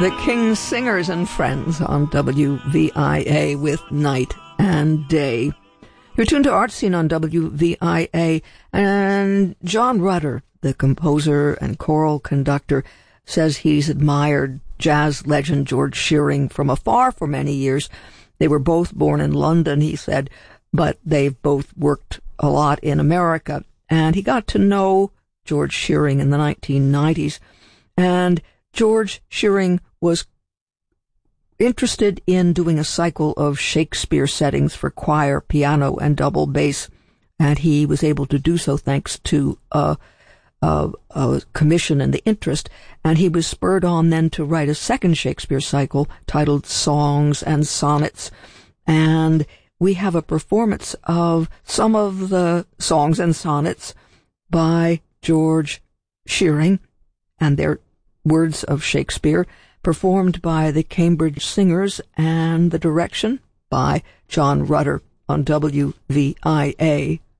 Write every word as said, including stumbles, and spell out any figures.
The King's Singers and Friends on W V I A with Night and Day. You're tuned to Art Scene on W V I A, and John Rutter, the composer and choral conductor, says he's admired jazz legend George Shearing from afar for many years. They were both born in London, he said, but they've both worked a lot in America. And he got to know George Shearing in the nineteen nineties, and George Shearing was interested in doing a cycle of Shakespeare settings for choir, piano, and double bass, and he was able to do so thanks to a, a, a commission and the interest, and he was spurred on then to write a second Shakespeare cycle titled Songs and Sonnets, and we have a performance of some of the songs and sonnets by George Shearing and their words of Shakespeare, performed by the Cambridge Singers, and the direction by John Rutter on W V I A.